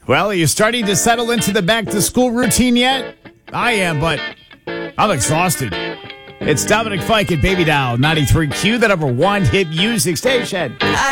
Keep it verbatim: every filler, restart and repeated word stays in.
Well, are you starting to settle into the back-to-school routine yet? I am, but I'm exhausted. It's Dominic Fike at Baby Doll, ninety-three Q, the number one hit music station.